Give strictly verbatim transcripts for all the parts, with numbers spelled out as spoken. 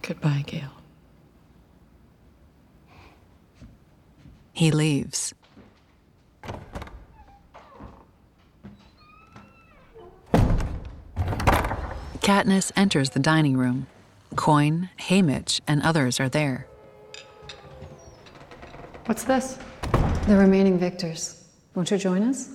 Goodbye, Gale. He leaves. Katniss enters the dining room. Coin, Haymitch, and others are there. What's this? The remaining victors. Won't you join us?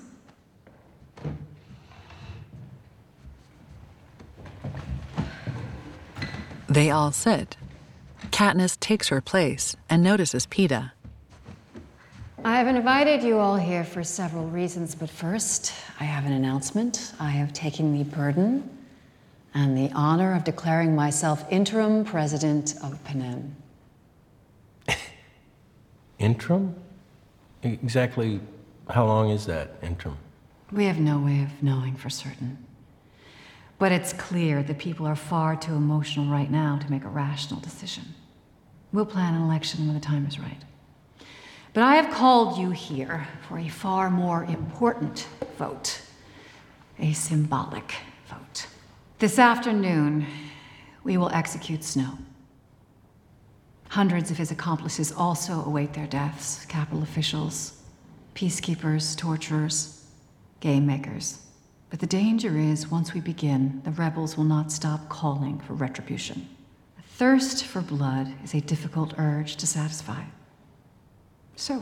They all sit. Katniss takes her place and notices Peeta. I have invited you all here for several reasons, but first, I have an announcement. I have taken the burden and the honor of declaring myself interim president of Panem. Interim? Exactly how long is that, interim? We have no way of knowing for certain. But it's clear that people are far too emotional right now to make a rational decision. We'll plan an election when the time is right. But I have called you here for a far more important vote. A symbolic vote. This afternoon, we will execute Snow. Hundreds of his accomplices also await their deaths. Capitol officials, peacekeepers, torturers, game makers. But the danger is, once we begin, the rebels will not stop calling for retribution. The thirst for blood is a difficult urge to satisfy. So,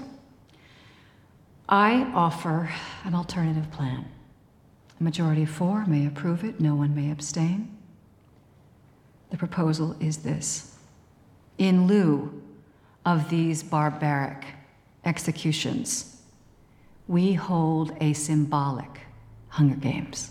I offer an alternative plan. A majority of four may approve it, no one may abstain. The proposal is this. In lieu of these barbaric executions, we hold a symbolic Hunger Games.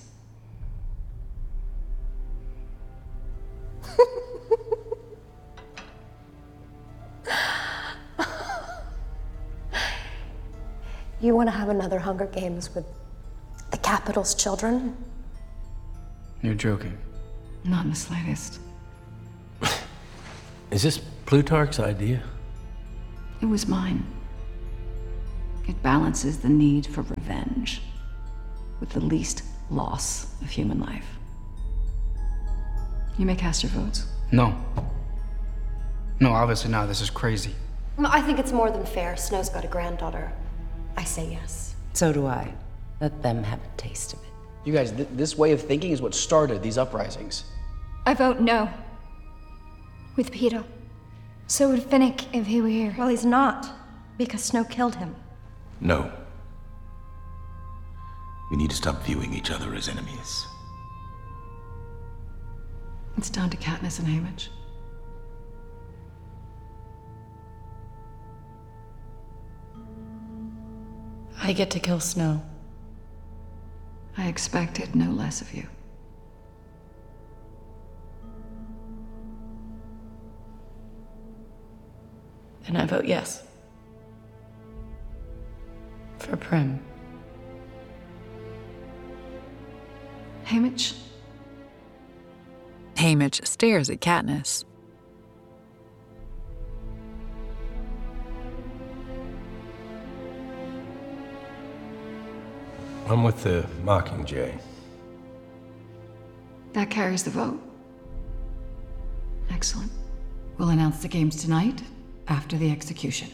You want to have another Hunger Games with the Capitol's children? You're joking. Not in the slightest. Is this Plutarch's idea? It was mine. It balances the need for revenge with the least loss of human life. You may cast your votes. No. No, obviously not. This is crazy. I think it's more than fair. Snow's got a granddaughter. I say yes. So do I. Let them have a taste of it. You guys, th this way of thinking is what started these uprisings. I vote no. With Peeta. So would Finnick if he were here. Well, he's not, because Snow killed him. No. We need to stop viewing each other as enemies. It's down to Katniss and Haymitch. I get to kill Snow. I expected no less of you. And I vote yes. For Prim. Haymitch? Haymitch stares at Katniss. I'm with the Mockingjay. That carries the vote. Excellent. We'll announce the games tonight, after the execution.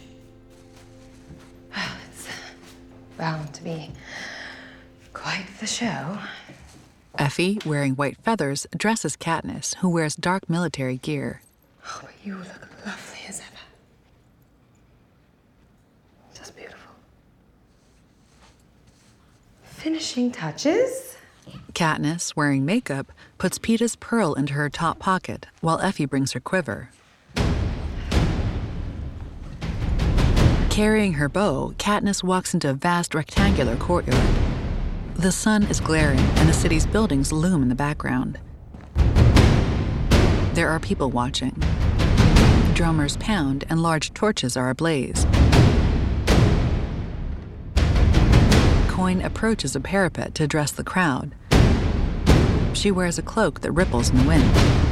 It's bound to be quite the show. Effie, wearing white feathers, dresses Katniss, who wears dark military gear. Oh, but you look lovely as ever. Just beautiful. Finishing touches. Katniss, wearing makeup, puts Peeta's pearl into her top pocket, while Effie brings her quiver. Carrying her bow, Katniss walks into a vast rectangular courtyard. The sun is glaring, and the city's buildings loom in the background. There are people watching. Drummers pound, and large torches are ablaze. Coin approaches a parapet to address the crowd. She wears a cloak that ripples in the wind.